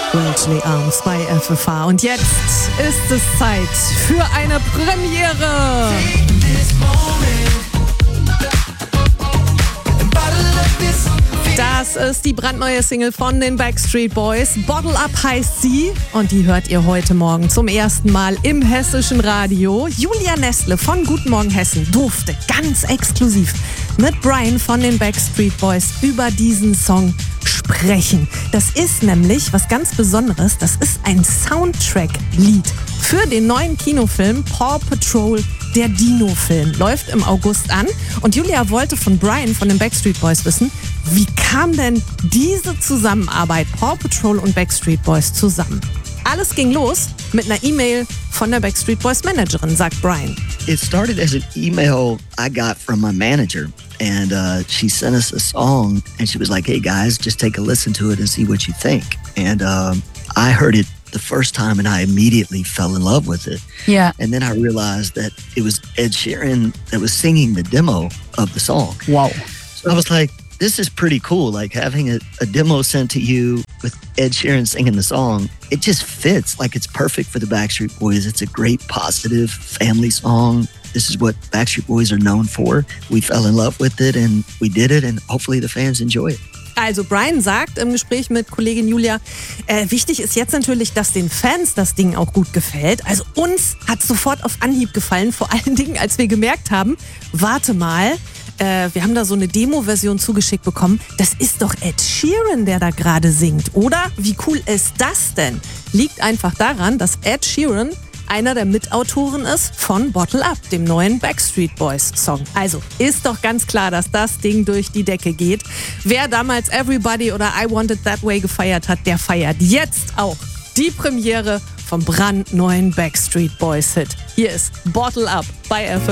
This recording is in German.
Wellesley Arms bei FFH. Und jetzt ist es Zeit für eine Premiere. Das ist die brandneue Single von den Backstreet Boys. Bottle Up heißt sie und die hört ihr heute Morgen zum ersten Mal im hessischen Radio. Julia Nestle von Guten Morgen Hessen durfte ganz exklusiv mit Brian von den Backstreet Boys über diesen Song sprechen. Das ist nämlich was ganz Besonderes. Das ist ein Soundtrack-Lied für den neuen Kinofilm Paw Patrol. Der Dino-Film läuft im August an und Julia wollte von Brian von den Backstreet Boys wissen, wie kam denn diese Zusammenarbeit Paw Patrol und Backstreet Boys zusammen? Alles ging los mit einer E-Mail von der Backstreet Boys Managerin, sagt Brian. It started as an email I got from my manager, and she sent us a song, and she was like, "Hey guys, just take a listen to it and see what you think." And I heard it the first time, and I immediately fell in love with it. Yeah. And then I realized that it was Ed Sheeran that was singing the demo of the song. Wow. So I was like, this is pretty cool. Like having a demo sent to you with Ed Sheeran singing the song, it just fits. Like it's perfect for the Backstreet Boys. It's a great, positive family song. This is what Backstreet Boys are known for. We fell in love with it and we did it, and hopefully the fans enjoy it. Also Brian sagt im Gespräch mit Kollegin Julia, wichtig ist jetzt natürlich, dass den Fans das Ding auch gut gefällt. Also uns hat sofort auf Anhieb gefallen, vor allen Dingen, als wir gemerkt haben, warte mal, wir haben da so eine Demo-Version zugeschickt bekommen. Das ist doch Ed Sheeran, der da gerade singt, oder? Wie cool ist das denn? Liegt einfach daran, dass Ed Sheeran einer der Mitautoren ist von Bottle Up, dem neuen Backstreet Boys Song. Also ist doch ganz klar, dass das Ding durch die Decke geht. Wer damals Everybody oder I Want It That Way gefeiert hat, der feiert jetzt auch die Premiere vom brandneuen Backstreet Boys Hit. Hier ist Bottle Up bei FFH.